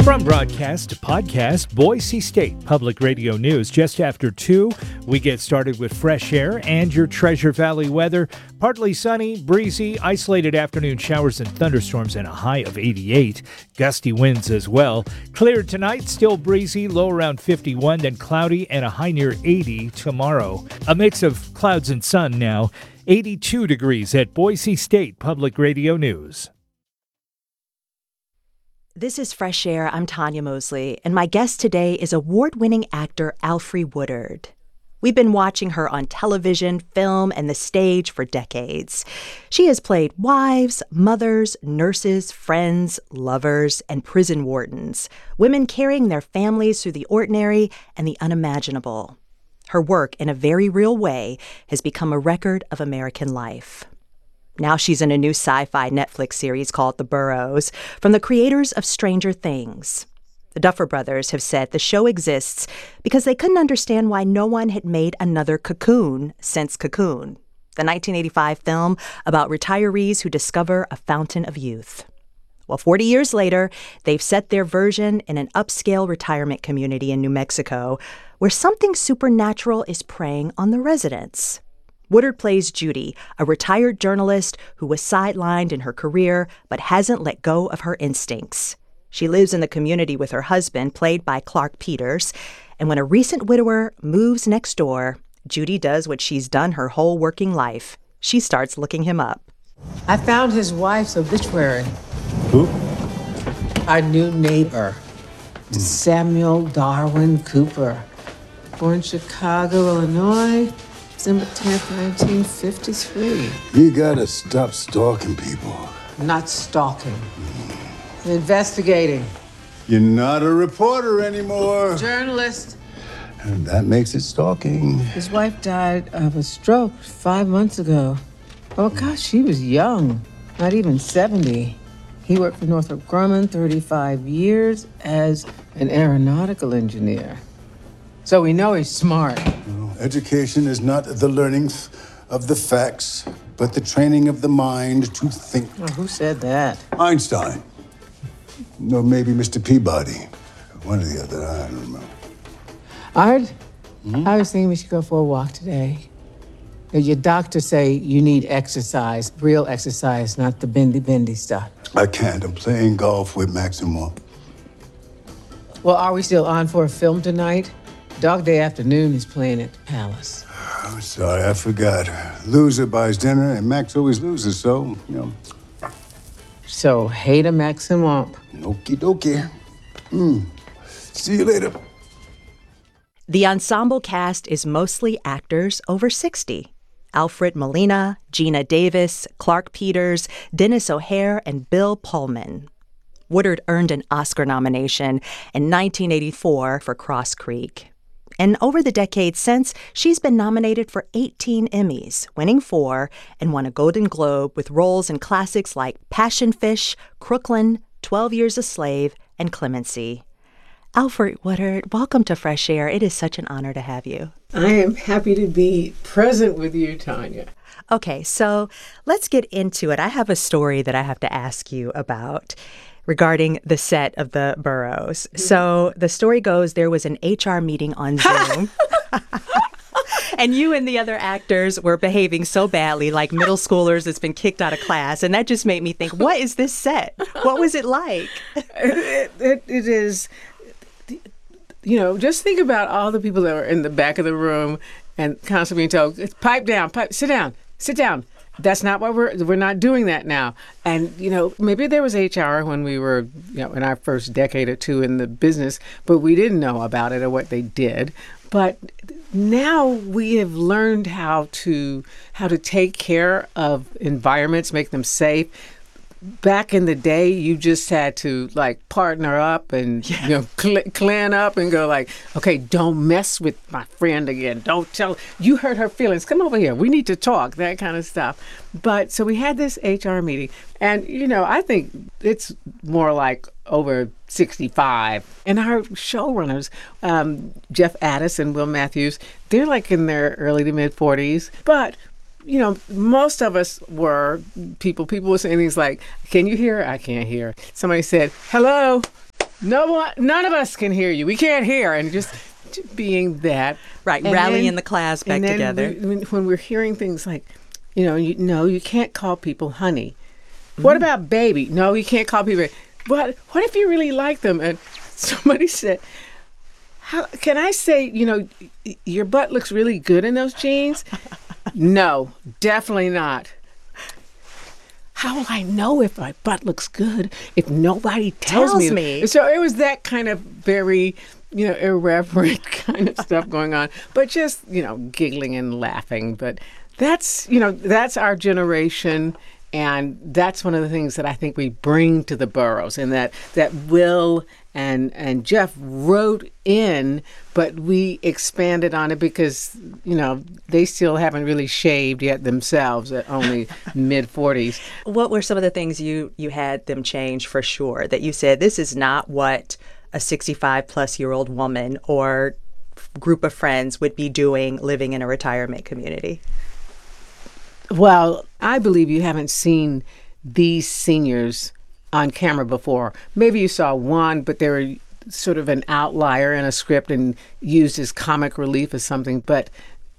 From broadcast to podcast, Boise State Public Radio News. Just after 2, we get started with fresh air and your Treasure Valley weather. Partly sunny, breezy, isolated afternoon showers and thunderstorms and a high of 88. Gusty winds as well. Clear tonight, still breezy, low around 51, then cloudy and a high near 80 tomorrow. A mix of clouds and sun now. 82 degrees at Boise State Public Radio News. This is Fresh Air. I'm Tanya Mosley, and my guest today is award-winning actor Alfre Woodard. We've been watching her on television, film, and the stage for decades. She has played wives, mothers, nurses, friends, lovers, and prison wardens, women carrying their families through the ordinary and the unimaginable. Her work, in a very real way, has become a record of American life. Now she's in a new sci-fi Netflix series called The Burrows, from the creators of Stranger Things. The Duffer Brothers have said the show exists because they couldn't understand why no one had made another Cocoon since Cocoon, the 1985 film about retirees who discover a fountain of youth. Well, 40 years later, they've set their version in an upscale retirement community in New Mexico, where something supernatural is preying on the residents. Woodard plays Judy, a retired journalist who was sidelined in her career but hasn't let go of her instincts. She lives in the community with her husband, played by Clark Peters, and when a recent widower moves next door, Judy does what she's done her whole working life. She starts looking him up. I found his wife's obituary. Who? Our new neighbor, Samuel Darwin Cooper, born Chicago, Illinois, December 10th, 1953. You gotta stop stalking people. Not stalking. Investigating. You're not a reporter anymore. Journalist. And that makes it stalking. His wife died of a stroke 5 months ago. Oh, gosh, she was young. Not even 70. He worked for Northrop Grumman 35 years as an aeronautical engineer. So we know he's smart. Education is not the learning of the facts, but the training of the mind to think. Oh, who said that? Einstein. No, maybe Mr. Peabody. One or the other, I don't know. Art, I was thinking we should go for a walk today. Your doctor say you need exercise, real exercise, not the bendy stuff. I can't. I'm playing golf with Maximo. Well, are we still on for a film tonight? Dog Day Afternoon is playing at the Palace. I'm sorry, I forgot. Loser buys dinner, and Max always loses, so, So, hater Max and Womp. Okie dokie. See you later. The ensemble cast is mostly actors over 60. Alfred Molina, Gina Davis, Clark Peters, Dennis O'Hare, and Bill Pullman. Woodard earned an Oscar nomination in 1984 for Cross Creek. And over the decades since, she's been nominated for 18 Emmys, winning 4, and won a Golden Globe with roles in classics like Passion Fish, Crooklyn, 12 Years a Slave, and Clemency. Alfre Woodard, welcome to Fresh Air. It is such an honor to have you. I am happy to be present with you, Tanya. Okay, so let's get into it. I have a story that I have to ask you about regarding the set of The Burrows. So the story goes, there was an HR meeting on Zoom. And you and the other actors were behaving so badly, like middle schoolers that's been kicked out of class. And that just made me think, what is this set? What was it like? It is, just think about all the people that were in the back of the room and constantly being told, pipe down, sit down. That's not what we're not doing that now. And, maybe there was HR when we were, in our first decade or two in the business, but we didn't know about it or what they did. But now we have learned how to take care of environments, make them safe. Back in the day, you just had to partner up and clan up and go okay, don't mess with my friend again. Don't tell, you hurt her feelings. Come over here. We need to talk, that kind of stuff. But so we had this HR meeting, and I think it's more like over 65. And our showrunners, Jeff Addis and Will Matthews, they're in their early to mid 40s, but most of us were people were saying things like, can you hear? I can't hear. Somebody said, hello. none of us can hear you. We can't hear. And just being that. Right, And rallying then- the class back and then together. when we're hearing things like, you can't call people honey. What about baby? No, you can't call people. What if you really like them? And somebody said, "How can I say? Your butt looks really good in those jeans." No, definitely not. How will I know if my butt looks good if nobody tells me? So it was that kind of very, irreverent kind of stuff going on, but just, giggling and laughing. But that's our generation. And that's one of the things that I think we bring to the Burrows, and that Will and Jeff wrote in, but we expanded on it because, they still haven't really shaved yet themselves at only mid-40s. What were some of the things you had them change for sure, that you said, this is not what a 65-plus-year-old woman or group of friends would be doing living in a retirement community? Well, I believe you haven't seen these seniors on camera before. Maybe you saw one, but they were sort of an outlier in a script and used as comic relief or something. But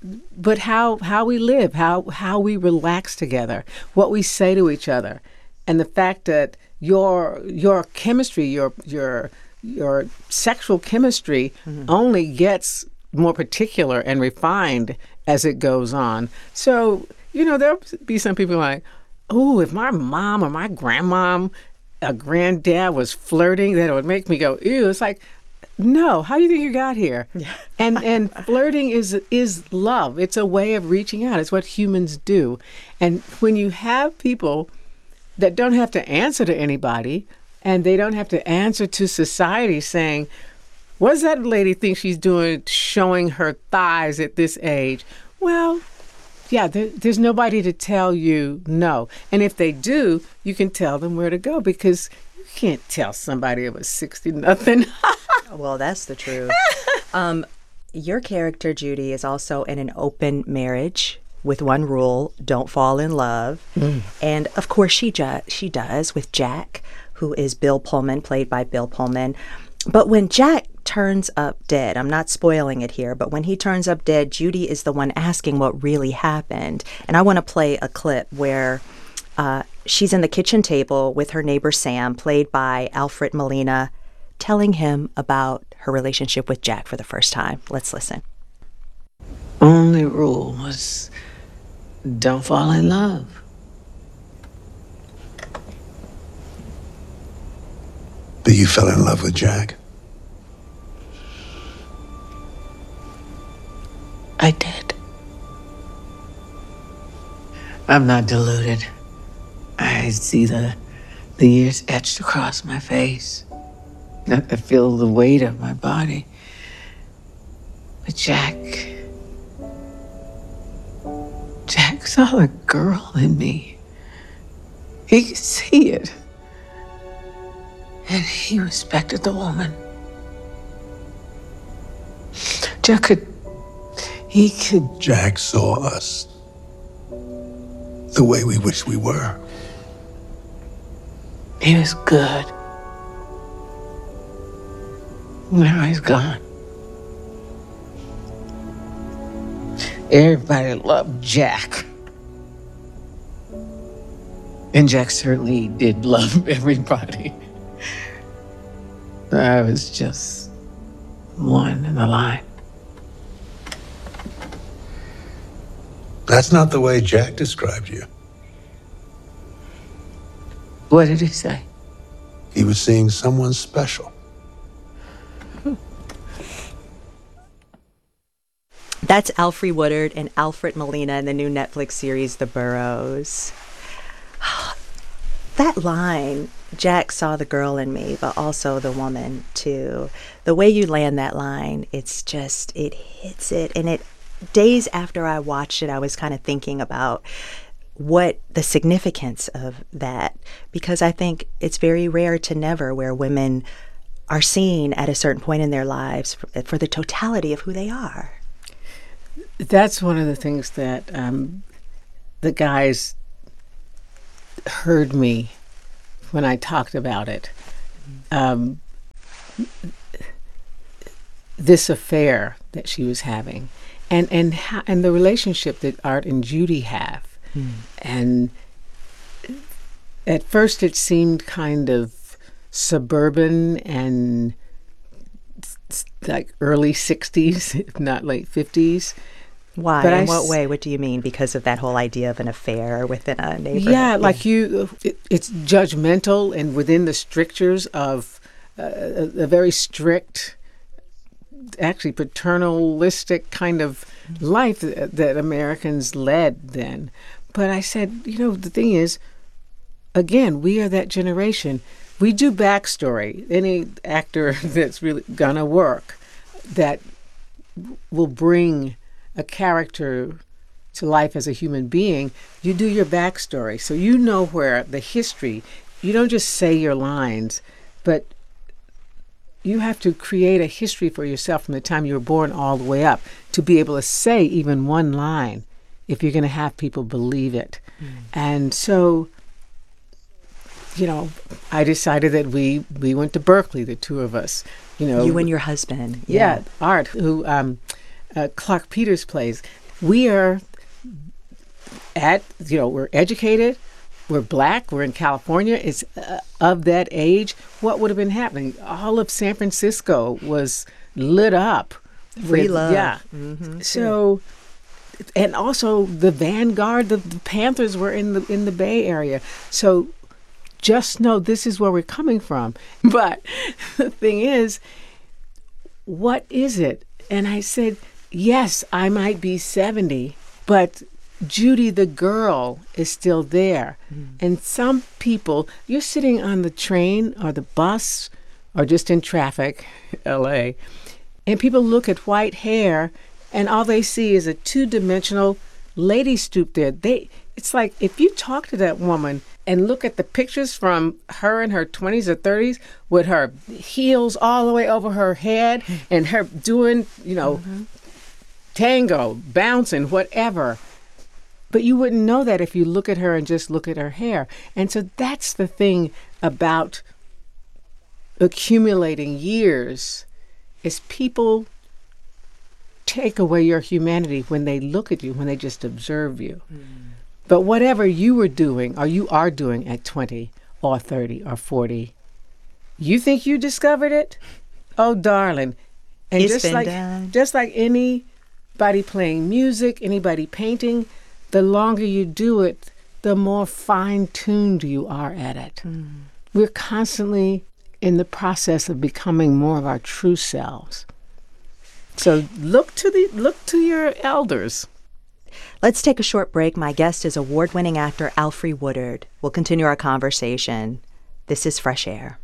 how we live, how we relax together, what we say to each other, and the fact that your chemistry, your sexual chemistry, only gets more particular and refined as it goes on. So, there'll be some people like, oh, if my mom or my grandmom, a granddad was flirting, that it would make me go, ew. It's like, no, how do you think you got here? Yeah. And flirting is love. It's a way of reaching out. It's what humans do. And when you have people that don't have to answer to anybody, and they don't have to answer to society saying, what does that lady think she's doing showing her thighs at this age? Well, yeah, there's nobody to tell you no. And if they do, you can tell them where to go, because you can't tell somebody it was 60 nothing. Well, that's the truth. Your character, Judy, is also in an open marriage with one rule: don't fall in love. And of course she does with Jack, who is Bill Pullman, played by Bill Pullman. But when Jack turns up dead, I'm not spoiling it here, but when he turns up dead, Judy is the one asking what really happened. And I want to play a clip where she's in the kitchen table with her neighbor Sam, played by Alfred Molina, telling him about her relationship with Jack for the first time. Let's listen. Only rule was don't fall in love. But you fell in love with Jack. I did. I'm not deluded. I see the years etched across my face. I feel the weight of my body. But Jack saw the girl in me. He could see it. And he respected the woman. Jack saw us the way we wish we were. He was good. Now he's gone. Everybody loved Jack. And Jack certainly did love everybody. I was just one in the line. That's not the way Jack described you. What did he say? He was seeing someone special. That's Alfre Woodard and Alfred Molina in the new Netflix series, The Burrows. That line, Jack saw the girl in me, but also the woman too. The way you land that line, it's just, it hits it. And it, days after I watched it, I was kind of thinking about what the significance of that, because I think it's very rare to never where women are seen at a certain point in their lives for the totality of who they are. That's one of the things that the guys heard me when I talked about it. this affair that she was having, and the relationship that Art and Judy have. And at first it seemed kind of suburban and like early 60s, if not late 50s. Why? But In what way? What do you mean? Because of that whole idea of an affair within a neighborhood? Yeah, like it's judgmental and within the strictures of a very strict, actually paternalistic kind of life that Americans led then. But I said, the thing is, again, we are that generation. We do backstory. Any actor that's really gonna work that will bring a character to life as a human being, you do your backstory. So you know where the history, you don't just say your lines, but you have to create a history for yourself from the time you were born all the way up to be able to say even one line if you're going to have people believe it. And so, I decided that we went to Berkeley, the two of us. You and your husband. Yeah, Art, who Clark Peters plays. We are we're educated, we're Black, we're in California. It's of that age. What would have been happening? All of San Francisco was lit up. Free love. Yeah. Mm-hmm. So, and also the vanguard, the Panthers were in the Bay Area. So just know this is where we're coming from. But the thing is, what is it? And I said, yes, I might be 70, but Judy, the girl, is still there. And some people, you're sitting on the train or the bus or just in traffic, LA, and people look at white hair and all they see is a two-dimensional lady stoop there. It's like if you talk to that woman and look at the pictures from her in her 20s or 30s with her heels all the way over her head and her doing, tango, bouncing, whatever. But you wouldn't know that if you look at her and just look at her hair. And so that's the thing about accumulating years is people take away your humanity when they look at you, when they just observe you. But whatever you were doing or you are doing at 20 or 30 or 40, you think you discovered it? Oh, darling. And It's been done. Just like anybody playing music, anybody painting, the longer you do it, the more fine-tuned you are at it. We're constantly in the process of becoming more of our true selves. So look to your elders. Let's take a short break. My guest is award-winning actor Alfre Woodard. We'll continue our conversation. This is Fresh Air.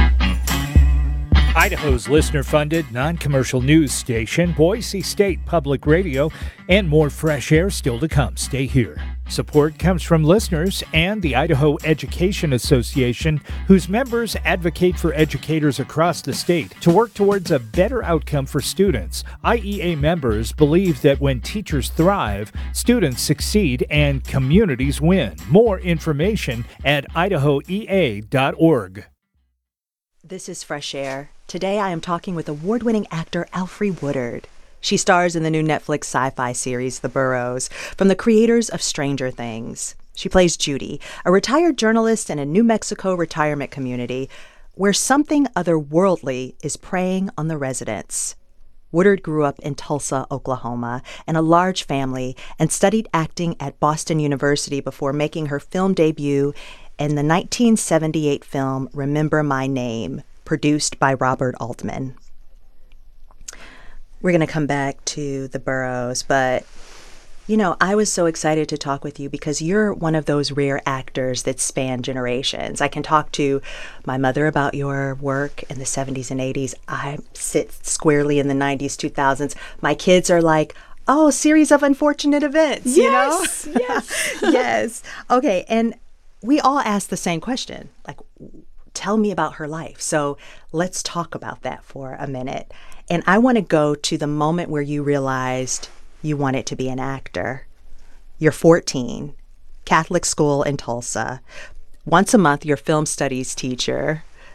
Idaho's listener-funded, non-commercial news station, Boise State Public Radio, and more Fresh Air still to come. Stay here. Support comes from listeners and the Idaho Education Association, whose members advocate for educators across the state to work towards a better outcome for students. IEA members believe that when teachers thrive, students succeed and communities win. More information at idahoea.org. This is Fresh Air. Today I am talking with award-winning actor Alfre Woodard. She stars in the new Netflix sci-fi series The Burrows, from the creators of Stranger Things. She plays Judy, a retired journalist in a New Mexico retirement community where something otherworldly is preying on the residents. Woodard grew up in Tulsa, Oklahoma, in a large family and studied acting at Boston University before making her film debut in the 1978 film Remember My Name, produced by Robert Altman. We're going to come back to The Burrows, but, I was so excited to talk with you because you're one of those rare actors that span generations. I can talk to my mother about your work in the 70s and 80s. I sit squarely in the 90s, 2000s. My kids are like, oh, series of unfortunate events, Yes. Yes. Okay, and we all ask the same question, like, tell me about her life. So let's talk about that for a minute. And I want to go to the moment where you realized you wanted to be an actor. You're 14, Catholic school in Tulsa. Once a month, your film studies teacher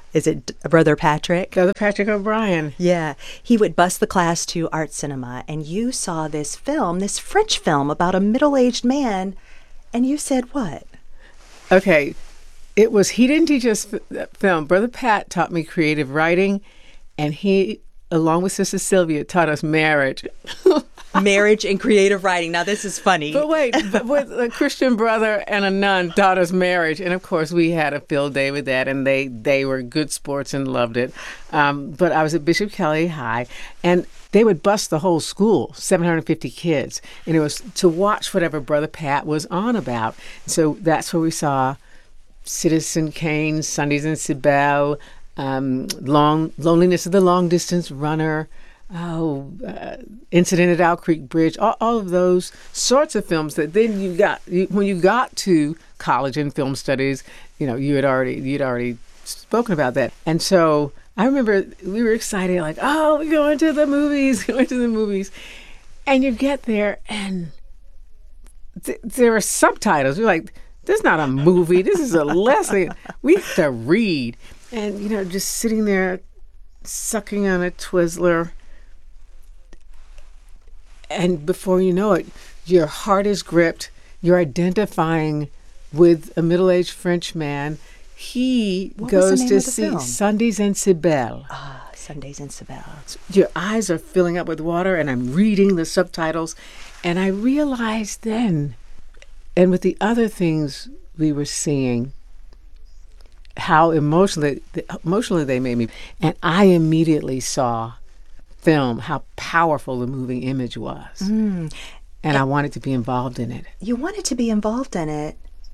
Is it Brother Patrick? Brother Patrick O'Brien. Yeah. He would bus the class to art cinema, and you saw this film, this French film about a middle-aged man, and you said what? Okay. He didn't teach us film. Brother Pat taught me creative writing, and he, along with Sister Sylvia, taught us marriage. Marriage and creative writing. Now, this is funny. But wait, with a Christian brother and a nun taught us marriage. And of course, we had a field day with that, and they were good sports and loved it. But I was at Bishop Kelly High, and they would bus the whole school, 750 kids. And it was to watch whatever Brother Pat was on about. So that's where we saw Citizen Kane, Sundays in Cibele, Loneliness of the Long Distance Runner, Incident at Owl Creek Bridge, all of those sorts of films that then when you got to college and film studies, you'd already spoken about that. And so I remember we were excited, like, oh, we're going to the movies, and you get there and there are subtitles. You're like, this is not a movie, this is a lesson. We have to read. And just sitting there sucking on a Twizzler. And before you know it, your heart is gripped. You're identifying with a middle-aged French man. He goes to see Sundays in Cibele. Ah, Sundays in Cibele. Your eyes are filling up with water, and I'm reading the subtitles. And I realized then, and with the other things we were seeing, how emotionally they made me. And I immediately saw film, how powerful the moving image was. And I wanted to be involved in it. You wanted to be involved in it.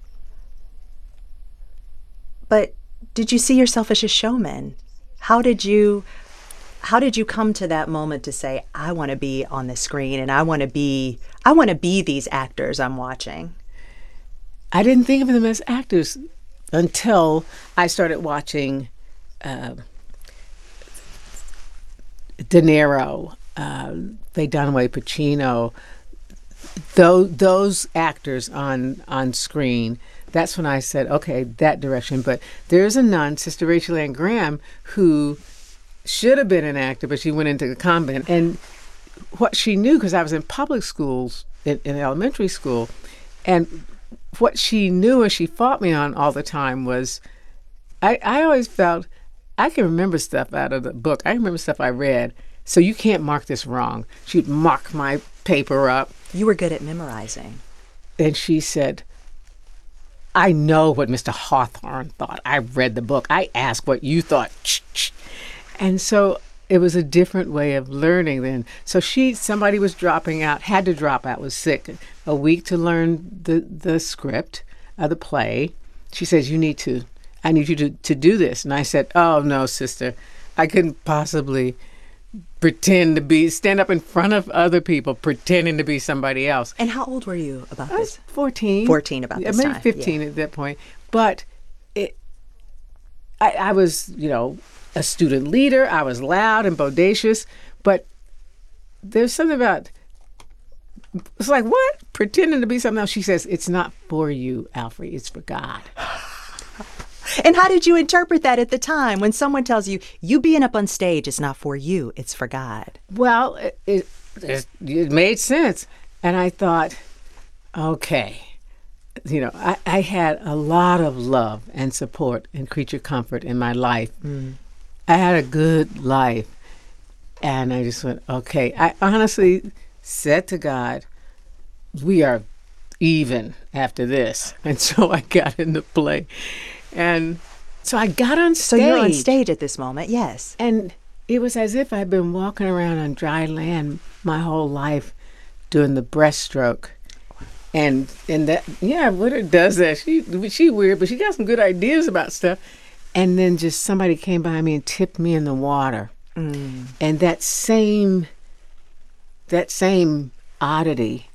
But did you see yourself as a showman? How did you come to that moment to say, I want to be on the screen and I want to be these actors I'm watching? I didn't think of them as actors until I started watching De Niro, Faye Dunaway, Pacino, those actors on screen. That's when I said, okay, that direction. But there's a nun, Sister Rachel Ann Graham, who should have been an actor, but she went into the convent. And what she knew, because I was in public schools, in elementary school, and what she knew and she fought me on all the time was, I always felt, I can remember stuff out of the book. I remember stuff I read. So you can't mark this wrong. She'd mark my paper up. You were good at memorizing. And she said, I know what Mr. Hawthorne thought. I read the book. I asked what you thought. And so it was a different way of learning then. So somebody was dropping out, had to drop out, was sick, a week to learn the script of the play. She says, I need you to do this. And I said, oh, no, sister, I couldn't possibly stand up in front of other people pretending to be somebody else. And how old were you about this? I was 14. 14 about this time. Maybe 15 at that point. But I was, a student leader. I was loud and bodacious. But there's something about, it's like, what? Pretending to be something else. She says, it's not for you, Alfre. It's for God. And how did you interpret that at the time when someone tells you, you being up on stage is not for you, it's for God? Well, it made sense. And I thought, okay, I had a lot of love and support and creature comfort in my life. I had a good life. And I just went, okay. I honestly said to God, we are even after this. And so I got into play. And so I got on stage. So you're on stage at this moment, yes. And it was as if I'd been walking around on dry land my whole life doing the breaststroke. And that, Woodard does that. She weird, but she got some good ideas about stuff. And then just somebody came by me and tipped me in the water. And that same oddity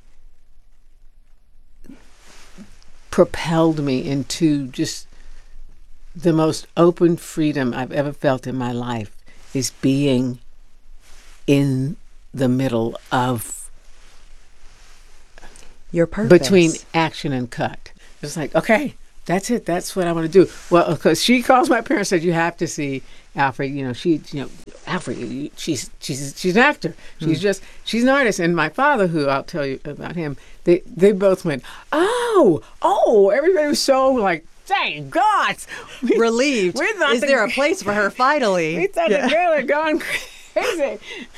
propelled me into just the most open freedom I've ever felt in my life, is being in the middle of your purpose. Between action and cut. It's like, okay, That's it. That's what I want to do. Well, because she calls my parents, said you have to see Alfred. Alfred. She's an actor. She's an artist. And my father, who I'll tell you about him, they both went, oh. Everybody was so like, thank God, Relieved. Is there a place for her finally? We thought the girl had gone crazy.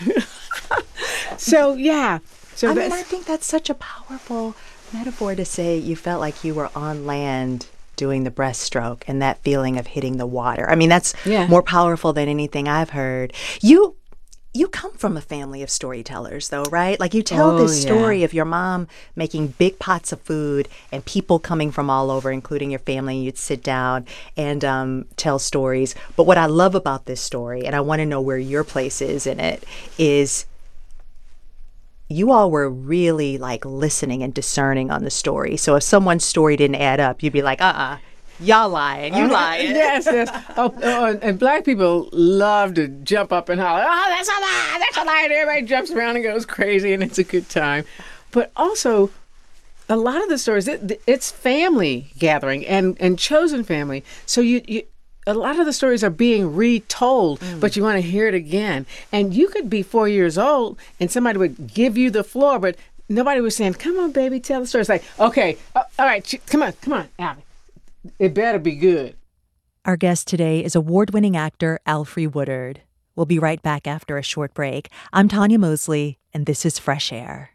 So yeah. So I think that's such a powerful metaphor to say you felt like you were on land doing the breaststroke and that feeling of hitting the water. I mean, that's more powerful than anything I've heard. You come from a family of storytellers, though, right? Like you tell this story of your mom making big pots of food and people coming from all over, including your family. You'd sit down and tell stories. But what I love about this story, and I want to know where your place is in it, is you all were really like listening and discerning on the story. So if someone's story didn't add up, you'd be like, y'all lying, you lying. Yes. Oh, and black people love to jump up and holler, oh, that's a lie, that's a lie. And everybody jumps around and goes crazy, and it's a good time. But also, a lot of the stories, it's family gathering and chosen family. So you a lot of the stories are being retold, but you want to hear it again. And you could be 4 years old and somebody would give you the floor, but nobody was saying, come on, baby, tell the story. It's like, okay, all right, come on, Abby. It better be good. Our guest today is award-winning actor Alfre Woodard. We'll be right back after a short break. I'm Tanya Mosley, and this is Fresh Air.